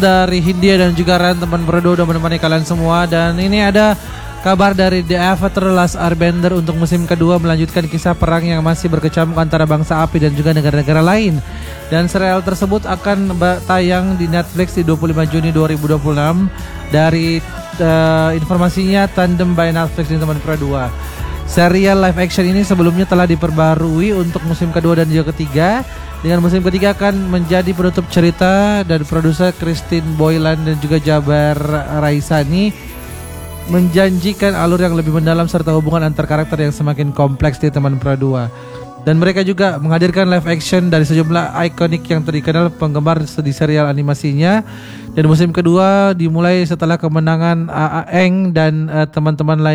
dari Hindia dan juga Ran, teman berdua udah menemani kalian semua. Dan ini ada kabar dari The Avatar Last Airbender untuk musim kedua, melanjutkan kisah perang yang masih berkecamuk antara bangsa api dan juga negara-negara lain. Dan serial tersebut akan tayang di Netflix di 25 Juni 2026. Dari informasinya Tandem by Netflix ini teman berdua. Serial live action ini sebelumnya telah diperbarui untuk musim kedua dan juga ketiga. Dengan musim ketiga akan menjadi penutup cerita, dan produser Christine Boylan dan juga Jabar Raisani menjanjikan alur yang lebih mendalam serta hubungan antar karakter yang semakin kompleks di teman Pradua. Dan mereka juga menghadirkan live action dari sejumlah ikonik yang terkenal penggemar di serial animasinya. Dan musim kedua dimulai setelah kemenangan Aang dan teman-teman lain